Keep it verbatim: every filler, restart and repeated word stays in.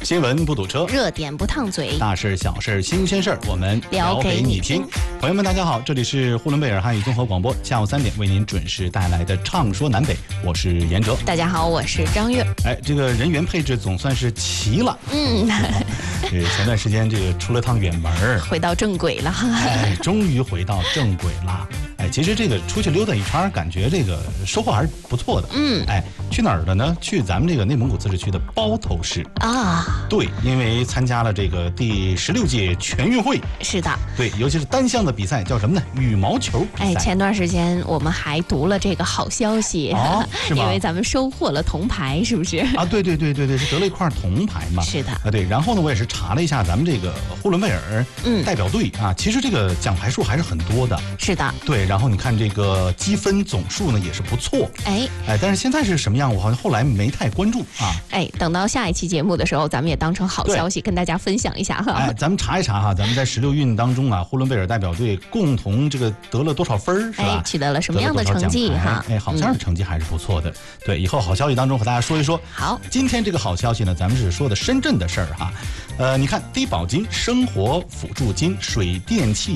新闻不堵车， 热点不烫嘴， 大事小事新鲜事儿，我们聊给你听。 朋友们，大家好，这里是呼伦贝尔汉语综合广播，下午三点为您准时带来的《畅说南北》，我是严哲。 大家好，我是张悦。 哎，这个人员配置总算是齐了。 嗯， 这前段时间这个出了趟远门， 回到正轨了。 哎，终于回到正轨了。哎，其实这个出去溜达一圈，感觉这个收获还是不错的。 嗯， 哎，去哪儿的呢？去咱们这个内蒙古自治区的包头市啊。 对，因为参加了这个第十六届全运会。 是的。 对，尤其是单项的比赛，叫什么呢？羽毛球比赛。 哎，前段时间我们还读了这个好消息， 哦，是吗？ 因为咱们收获了铜牌，是不是？ 啊，对对对对对，是得了一块铜牌嘛。 是的。 啊，对。然后呢，我也是查了一下咱们这个呼伦贝尔嗯代表队啊，其实这个奖牌数还是很多的。 是的。 对，然后你看这个积分总数呢也是不错。 哎哎，但是现在是什么样？我好像后来没太关注啊。 哎，等到下一期节目的时候，咱们也当成好消息跟大家分享一下哈。 哎，咱们查一查哈，咱们在十六运当中啊，呼伦贝尔代表队共同这个得了多少分是吧？ 哎，取得了什么样的成绩哈？ 哎，好像是成绩还是不错的。嗯、对，以后好消息当中和大家说一说。 好， 今天这个好消息呢，咱们是说的深圳的事儿哈。呃，你看低保金、生活辅助金、水电气。